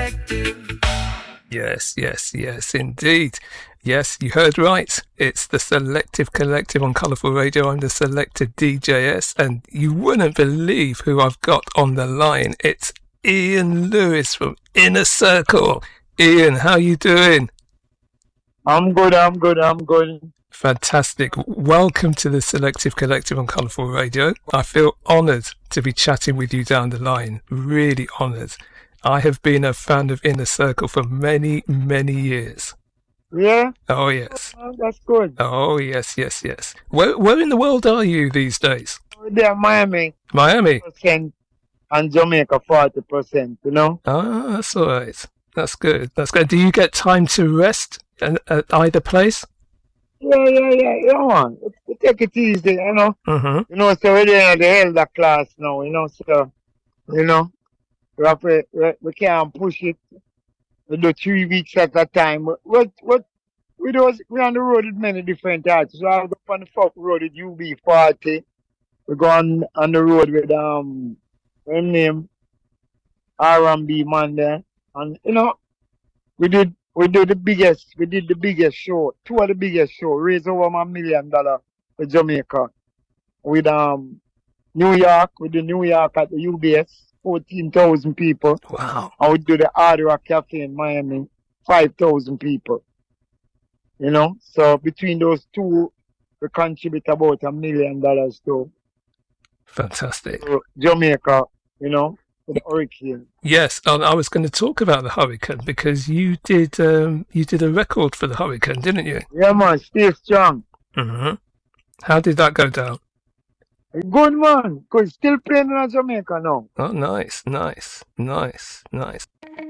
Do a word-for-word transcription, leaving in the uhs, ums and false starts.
Selective. Yes, yes, yes, indeed. Yes, you heard right. It's the Selective Collective on Colourful Radio. I'm the Selective D J S, and you wouldn't believe who I've got on the line. It's Ian Lewis from Inner Circle. Ian, how you doing? I'm good, I'm good, I'm good. Fantastic. Welcome to the Selective Collective on Colourful Radio. I feel honoured to be chatting with you down the line. Really honoured. I have been a fan of Inner Circle for many, many years. Yeah? Oh, yes. Oh, that's good. Oh, yes, yes, yes. Where where in the world are you these days? There, Miami. Miami? Percent and Jamaica, forty percent, you know? Ah, that's all right. That's good. That's good. Do you get time to rest at, at either place? Yeah, yeah, yeah, yeah, man. We take it easy, you know? Mm-hmm. You know, so we're in the elder class now, you know, so, you know, we, have to, we, we can't push it. We do three weeks at a time. What, what, we do, we're on the road with many different artists. So I go on the folk road with U B forty. We go on, on the road with, um, her name, R and B man there. And, you know, we did, we did the biggest, we did the biggest show, two of the biggest show, raise over a million dollar for Jamaica. With, um, New York, with the New York at the U B S, fourteen thousand people. Wow. And we do the Hard Rock Cafe in Miami, five thousand people. You know, so between those two, we contribute about a million dollars to, Fantastic. to Jamaica, you know, for the hurricane. Yes, and I was going to talk about the hurricane because you did um, you did a record for the hurricane, didn't you? Yeah, man, stay strong. Mm-hmm. How did that go down? Good, man. Because still playing in Jamaica now. Oh, nice, nice, nice, nice.